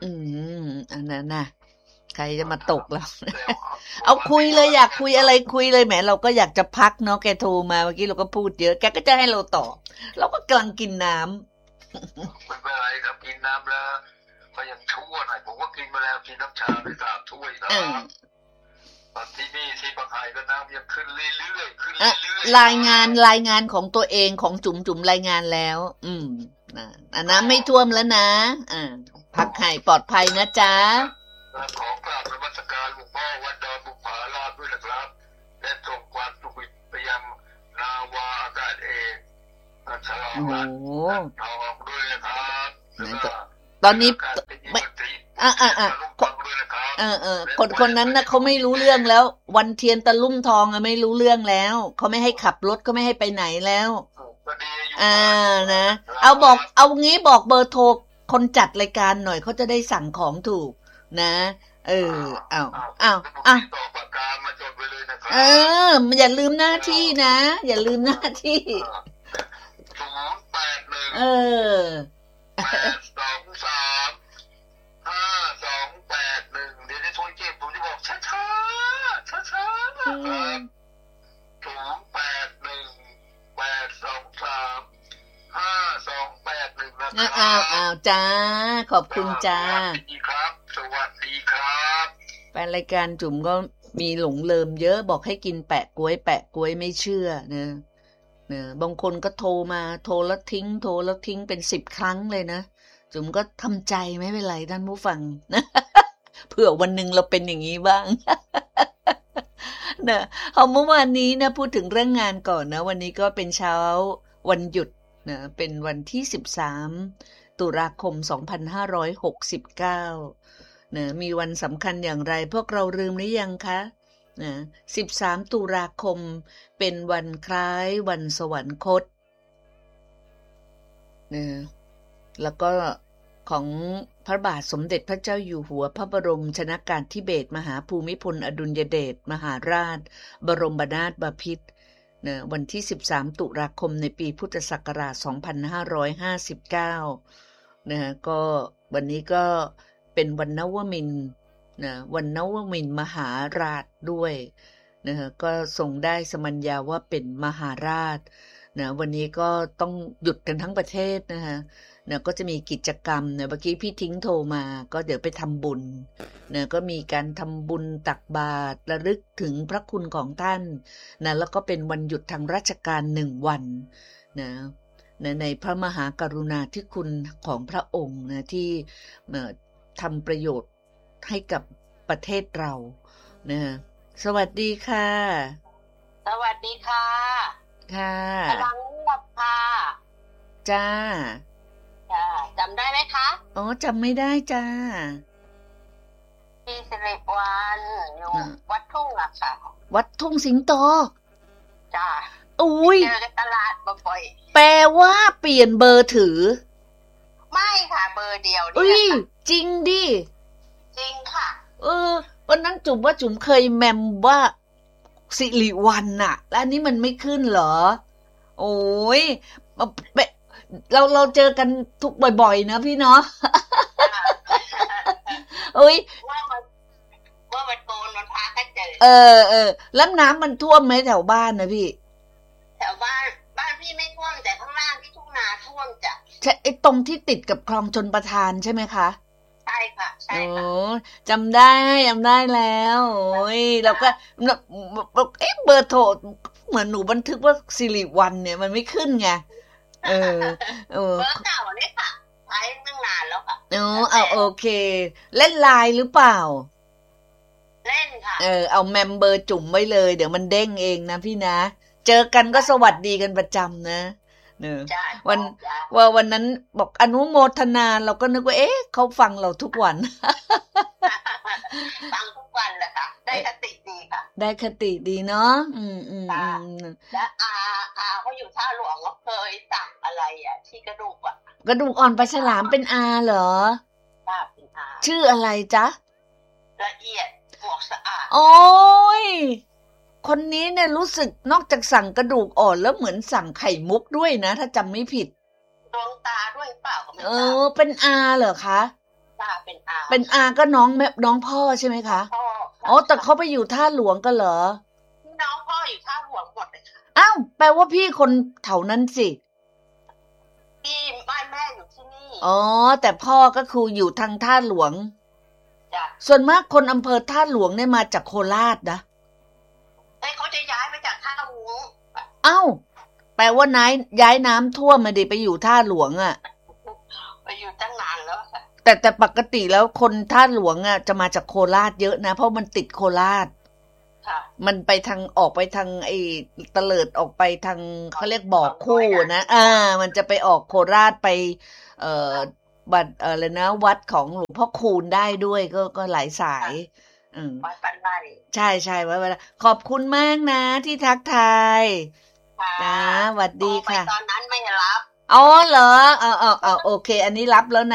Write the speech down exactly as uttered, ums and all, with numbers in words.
อืมอันนั้นน่ะใครจะมาตกเราเอาคุยเลยอยากคุยอะไรคุยเลยแหมเราก็อยากจะพักเนาะแกโทรมาเมื่อกี้เราก็พูดเยอะแกก็จะให้เราต่อเราก็กำลังกินน้ำไม่เป็นไรครับกินน้ำแล้วก็ยังชั่วหน่อยผมก็กินมาแล้วกินน้ำชาไปสามถ้วยแล้วตอนที่นี่ที่ประคายก็น้ำยังขึ้นเรื่อยๆขึ้นเรื่อยๆรายงานรายงานของตัวเองของจุ๋มจุ๋มรายงานแล้วอืมอ่ะน้ำไม่ท่วมแล้วนะอ่าพักให้ปลอดภัยนะจ๊ะขอกราบนมัสการหลวงพ่อวัดดอนบุพารามด้วยนะครับและส่งความสุขไปยังนาวาอากาศเอกฉลองรัตน์ทองด้วยนะครับตอนนี้ไม่อ่ะอ่ะอ่ะเออเออคนคนนั้นนะเขาไม่รู้เรื่องแล้ววันเทียนตะลุ่มทองอะไม่รู้เรื่องแล้วเขาไม่ให้ขับรถก็ไม่ให้ไปไหนแล้วอ่านะเอาบอกเอางี้บอกเบอร์โทรคนจัดรายการหน่อยเขาจะได้สั่งของถูกนะเออเอาเอาเอาเอออย่าลืมหน้าที่นะอย่าลืมหน้าที่เออสองสามห้าสองแปดหนึ่งเดี๋ยวจะโทรเจ็บผมจะบอกช้าช้าช้าช้านะครับศูนย์แปดหนึ่งแปดสองสามห้าสองแปดหนึ่งนะครับอ้าวอ้าวจ้าขอบคุณจ้าสวัสดีครับสวัสดีครับแฟนรายการจุ๋มก็มีหลงเลิมเยอะบอกให้กินแปะกล้วยแปะกล้วยไม่เชื่อนะเนี่ยบางคนก็โทรมาโทรแล้วทิ้งโทรแล้วทิ้งเป็นสิบครั้งเลยนะจุ๋มก็ทำใจไม่เป็นไรท่านผู้ฟังนะเผื่อวันหนึ่งเราเป็นอย่างนี้บ้างนะเอาเมื่อวานนี้นะพูดถึงเรื่องงานก่อนนะวันนี้ก็เป็นเช้าวันหยุดนะเป็นวันที่สิบสามตุลาคมสองพันห้าร้อยหกสิบเก้านะมีวันสำคัญอย่างไรพวกเราลืมหรือยังคะนะสิบสามตุลาคมเป็นวันคล้ายวันสวรรคตนะแล้วก็ของพระบาทสมเด็จพระเจ้าอยู่หัวพระบรมชนกาธิเบศรมหาภูมิพลอดุลยเดชมหาราชบรมนาถบพิตรนะวันที่สิบสามตุลาคมในปีพุทธศักราชสองพันห้าร้อยห้าสิบเก้านะก็วันนี้ก็เป็นวันนวมินทร์นะวันนวมินทร์มหาราชด้วยนะฮะก็ทรงได้สมัญญาว่าเป็นมหาราชนะวันนี้ก็ต้องหยุดกันทั้งประเทศนะฮะนะก็จะมีกิจกรรมเนี่ยเมื่อกี้พี่ทิ้งโทรมาก็เดี๋ยวไปทำบุญนะก็มีการทำบุญตักบาตรระลึกถึงพระคุณของท่านนะแล้วก็เป็นวันหยุดทางราชการหนึ่งวันนะนะในพระมหากรุณาธิคุณของพระองค์นะที่ทำประโยชน์ให้กับประเทศเรานะสวัสดีค่ะสวัสดีค่ะค่ะกำลังหลับค่ะจ้าจ้าจำได้ไหมคะอ๋อจำไม่ได้จ้าพี่สิริวัลย์อยู่วัดทุ่งอะค่ะวัดทุ่งสิงโตจ้าอุ้ยเจอกันตลาดบ่อยๆแปลว่าเปลี่ยนเบอร์ถือไม่ค่ะเบอร์เดียวนี่อุ้ยจริงดิจริงค่ะเออวันนั้นจุ๋มว่าจุ๋มเคยแมมว่าสิริวัลย์น่ะแล้วอันนี้มันไม่ขึ้นเหรอโอ้ยเราเราเจอกันทุกบ่อยๆนะพี่เนาะโอ้ยว่ามันว่ามันโกนมันพากันเจอเออเออแล้วน้ำมันท่วมไหมแถวบ้านนะพี่แถวบ้านบ้านพี่ไม่ท่วมแต่ข้างล่างที่ทุ่งนาท่วมจ้ะใช่ไอ้ตรงที่ติดกับคลองชลประทานใช่ไหมคะใช่ค่ะใช่ค่ะโอ้จำได้จำได้แล้วโอ้ยเราก็เอ๊ะเบอร์โทรเหมือนหนูบันทึกว่าสิริวัลย์เนี่ยมันไม่ขึ้นไงเออเออเบอร์เก่าเนี่ยค่ะใช้ตั้งนานแล้วค่ะอ๋อเอาโอเคเล่นไลน์หรือเปล่าเล่นค่ะเออเอาเมมเบอร์จุ่มไว้เลยเดี๋ยวมันเด้งเองนะพี่นะเจอกันก็สวัสดีกันประจำนะเนอะวันว่าวันนั้นบอกอนุโมทนาเราก็นึกว่าเอ๊ะเขาฟังเราทุกวันฟังทุกวันแหละค่ะได้คติดีค่ะได้คติดีเนาะอืมอืมและอาอาเขาอยู่ท่าหลวงเขาเคยสั่งอะไรอ่ะที่กระดูกอ่ะกระดูกอ่อนปลาฉลามเป็นอาเหรอค่ะเป็นอาชื่ออะไรจ๊ะละเอียดบวกสะอาดโอ้ยคนนี้เนี่ยรู้สึกนอกจากสั่งกระดูกอ่อนแล้วเหมือนสั่งไข่มุกด้วยนะถ้าจำไม่ผิดดวงตาด้วยเปล่าก็ไม่ทราบเออเป็นอาเหรอคะจค่ะเป็นอาเป็นอาก็น้องแม่น้องพ่อใช่ไหมคะพ่ออ๋อแต่เขาไปอยู่ท่าหลวงกันเหรอน้องพ่ออยู่ท่าหลวงหมดเลยค่ะอ้าวแปลว่าพี่คนแถวนั้นสิพี่บ้านแม่อยู่ที่นี่อ๋อแต่พ่อก็คืออยู่ทางท่าหลวงจ้ะส่วนมากคนอำเภอท่าหลวงเนี่ยมาจากโคราชนะไอ้เขาจะย้ายมาจากท่าหลวงอ้าวแปลว่าน้ายย้ายน้ำท่วมมาดิไปอยู่ท่าหลวงอ่ะไปอยู่ตั้งนานแล้วค่ะแต่แต่ปกติแล้วคนท่าหลวงอ่ะจะมาจากโคราชเยอะนะเพราะมันติดโคราชมันไปทางออกไปทางไอ้เตลิดออกไปทางเขาเรียกบ่อคู่นะอ่ามันจะไปออกโคราชไปเอ่อบัดอะไรนะวัดของหลวงพ่อคูณได้ด้วยก็ก็หลายสายอืมวัดปันไร่ใช่ใช่ไว้เวลาขอบคุณมากนะที่ทักทายจ้าสวัสดีค่ะตอนนั้นไม่รับอ๋อเหรอเอาเอาเอาโอเคอันนี้รับแล้วนะ